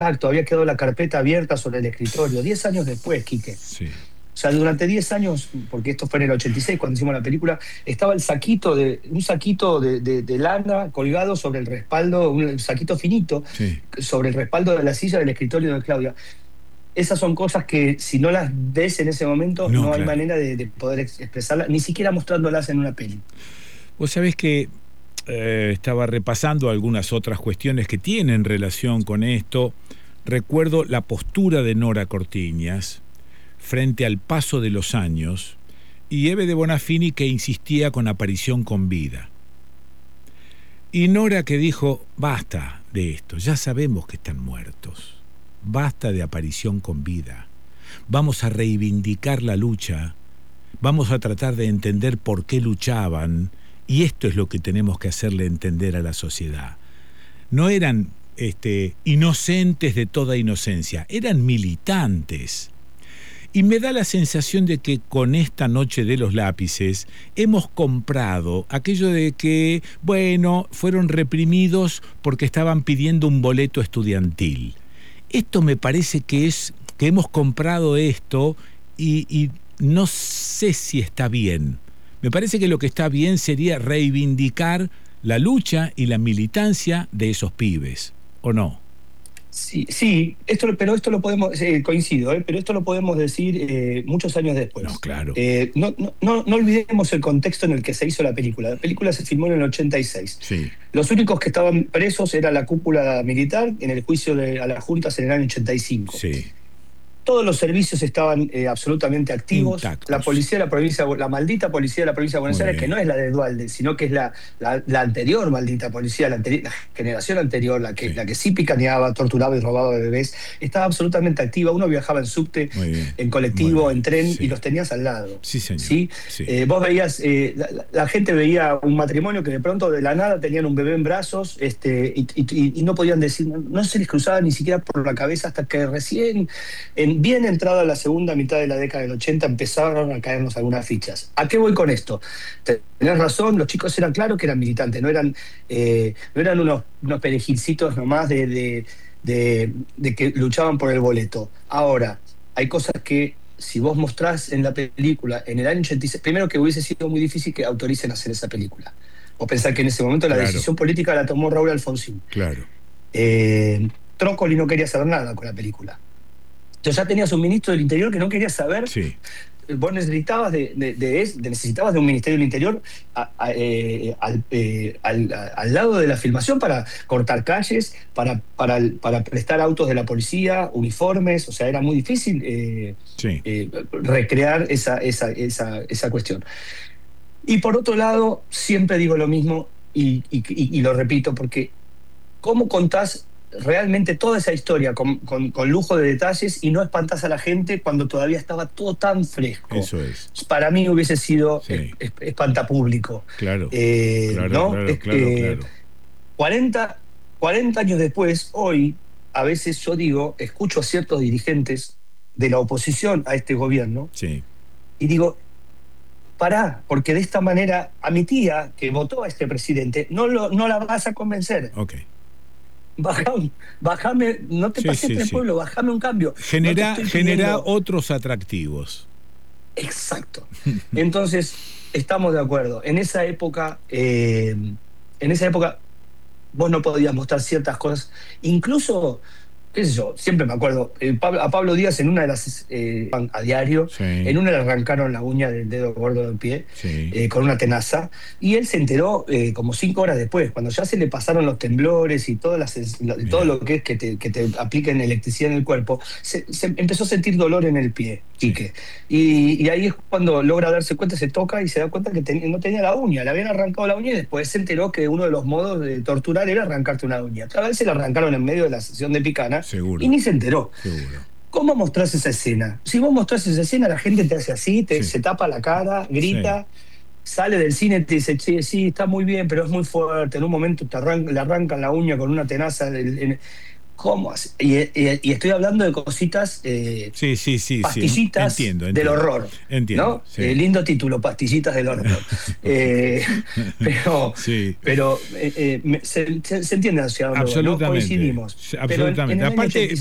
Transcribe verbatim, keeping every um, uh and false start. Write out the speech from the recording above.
Exacto, había quedado la carpeta abierta sobre el escritorio. Diez años después, Quique. Sí. O sea, durante diez años, porque esto fue en el ochenta y seis cuando hicimos la película, estaba el saquito de, un saquito de, de, de lana colgado sobre el respaldo, un saquito finito, Sí. sobre el respaldo de la silla del escritorio de Claudia. Esas son cosas que si no las ves en ese momento, No, no hay claro. manera de, de poder expresarlas, ni siquiera mostrándolas en una peli. Vos sabés que eh, estaba repasando algunas otras cuestiones que tienen relación con esto. Recuerdo la postura de Nora Cortiñas frente al paso de los años y Eve de Bonafini, que insistía con aparición con vida. Y Nora, que dijo, basta de esto, ya sabemos que están muertos, basta de aparición con vida, vamos a reivindicar la lucha, vamos a tratar de entender por qué luchaban, y esto es lo que tenemos que hacerle entender a la sociedad. No eran este, inocentes de toda inocencia, eran militantes. Y me da la sensación de que con esta noche de los lápices hemos comprado aquello de que, bueno, fueron reprimidos porque estaban pidiendo un boleto estudiantil. Esto me parece que es que hemos comprado esto y, y no sé si está bien. Me parece que lo que está bien sería reivindicar la lucha y la militancia de esos pibes, ¿o no? Sí, sí, esto, pero esto lo podemos, eh, coincido, eh, pero esto lo podemos decir eh, muchos años después. No, claro. Eh, no, no, no, no olvidemos el contexto en el que se hizo la película. La película se filmó en el ochenta y seis. Sí. Los únicos que estaban presos era la cúpula militar en el juicio de, a las juntas en el año ochenta y cinco. Sí. Todos los servicios estaban eh, absolutamente activos. Intactos. La policía de la provincia, la maldita policía de la provincia de Buenos Muy Aires, bien. que no es la de Dualde, sino que es la, la, la anterior maldita policía, la, anteri la generación anterior, la que, Sí. la que sí picaneaba, torturaba y robaba bebés, estaba absolutamente activa. Uno viajaba en subte, Muy bien. en colectivo, Muy bien. en tren, Sí. y los tenías al lado. Sí, señor. ¿Sí? Sí. Eh, vos veías, eh, la, la gente veía un matrimonio que de pronto de la nada tenían un bebé en brazos este, y, y, y no podían decir, no, no se les cruzaba ni siquiera por la cabeza hasta que recién, en, bien entrada la segunda mitad de la década del ochenta, empezaron a caernos algunas fichas. ¿A qué voy con esto? Tenés razón, los chicos eran claros que eran militantes, no eran, eh, no eran unos, unos perejilcitos nomás de, de, de, de que luchaban por el boleto. Ahora, hay cosas que si vos mostrás en la película, en el año ochenta y seis, primero que hubiese sido muy difícil que autoricen a hacer esa película. O pensar que en ese momento la Claro. decisión política la tomó Raúl Alfonsín. Claro. Eh, Trócoli no quería saber nada con la película. Entonces ya tenías un ministro del Interior que no quería saber. Sí. Vos necesitabas de, de, de, de, necesitabas de un Ministerio del Interior a, a, eh, al, eh, al, a, al lado de la filmación para cortar calles, para, para, para prestar autos de la policía, uniformes, o sea, era muy difícil eh, Sí. eh, recrear esa, esa, esa, esa cuestión. Y por otro lado, siempre digo lo mismo y, y, y, y lo repito, porque ¿cómo contás realmente toda esa historia con, con, con lujo de detalles y no espantás a la gente cuando todavía estaba todo tan fresco? Eso es. Para mí hubiese sido Sí. es, espantapúblico. Claro. Eh, Claro, ¿no? claro, Es claro, que claro. cuarenta, cuarenta años después, hoy, a veces yo digo, escucho a ciertos dirigentes de la oposición a este gobierno Sí. y digo, pará, porque de esta manera a mi tía que votó a este presidente no, lo, no la vas a convencer. Ok. Bajame, bajame, no te Sí, pases sí, del sí. pueblo, bajame un cambio. Genera, No te estoy genera pidiendo- otros atractivos. Exacto. Entonces, estamos de acuerdo. En esa época, eh, en esa época, vos no podías mostrar ciertas cosas. Incluso, qué sé yo, siempre me acuerdo, eh, Pablo- a Pablo Díaz en una de las, eh, a diario, Sí. en una le arrancaron la uña del dedo gordo del pie, Sí. eh, con una tenaza, y él se enteró eh, como cinco horas después, cuando ya se le pasaron los temblores y todas las, lo- Mirá. todo lo que es que te, que te apliquen electricidad en el cuerpo, se, se empezó a sentir dolor en el pie, Quique. Y, y ahí es cuando logra darse cuenta, se toca y se da cuenta que ten- no tenía la uña, le habían arrancado la uña y después se enteró que uno de los modos de torturar era arrancarte una uña. Cada vez se la arrancaron en medio de la sesión de Picana Seguro. y ni se enteró. Seguro. ¿Cómo mostrás esa escena? Si vos mostrás esa escena, la gente te hace así, te, Sí. se tapa la cara, grita, sale del cine y te dice, che, sí, está muy bien, pero es muy fuerte. En un momento te arran- le arrancan la uña con una tenaza. El- el- ¿Cómo así? Y, y- y estoy hablando de cositas, eh, Sí, sí, sí, sí. pastillitas Entiendo, del entiendo. horror, Entiendo, ¿no? sí. Eh, lindo título, pastillitas del horror. Eh, pero Sí, pero eh, eh, me- se, se- se entiende hacia dónde voy, ¿no? absolutamente, Coincidimos. sí, Pero en, en absolutamente. el año Aparte, ochenta y